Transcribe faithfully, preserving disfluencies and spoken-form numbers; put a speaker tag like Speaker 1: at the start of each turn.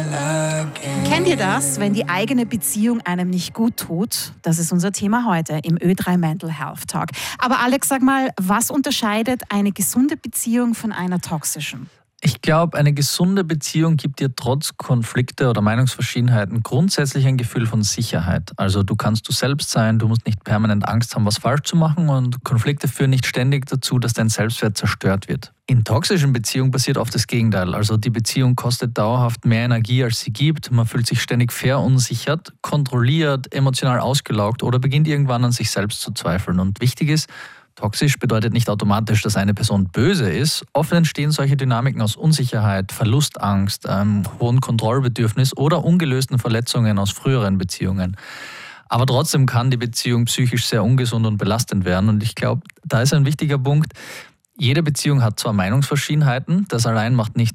Speaker 1: Kennt ihr das, wenn die eigene Beziehung einem nicht gut tut? Das ist unser Thema heute im Ö drei Mental Health Talk. Aber Alex, sag mal, was unterscheidet eine gesunde Beziehung von einer toxischen?
Speaker 2: Ich glaube, eine gesunde Beziehung gibt dir trotz Konflikte oder Meinungsverschiedenheiten grundsätzlich ein Gefühl von Sicherheit. Also du kannst du selbst sein, du musst nicht permanent Angst haben, was falsch zu machen, und Konflikte führen nicht ständig dazu, dass dein Selbstwert zerstört wird. In toxischen Beziehungen passiert oft das Gegenteil. Also die Beziehung kostet dauerhaft mehr Energie, als sie gibt. Man fühlt sich ständig verunsichert, kontrolliert, emotional ausgelaugt oder beginnt irgendwann an sich selbst zu zweifeln. Und wichtig ist, toxisch bedeutet nicht automatisch, dass eine Person böse ist. Oft entstehen solche Dynamiken aus Unsicherheit, Verlustangst, einem hohen Kontrollbedürfnis oder ungelösten Verletzungen aus früheren Beziehungen. Aber trotzdem kann die Beziehung psychisch sehr ungesund und belastend werden. Und ich glaube, da ist ein wichtiger Punkt: Jede Beziehung hat zwar Meinungsverschiedenheiten, das allein macht nicht